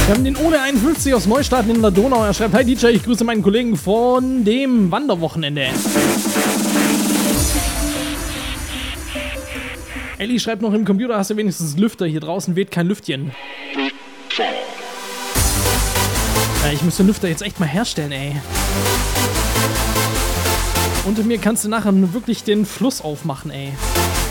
Wir haben den Ohne 51 aus Neustadt in der Donau. Er schreibt: Hi DJ, ich grüße meinen Kollegen von dem Wanderwochenende. Ellie schreibt noch: Im Computer hast du wenigstens Lüfter. Hier draußen weht kein Lüftchen. Ja, ich muss den Lüfter jetzt echt mal herstellen, ey. Unter mir kannst du nachher wirklich den Fluss aufmachen, ey.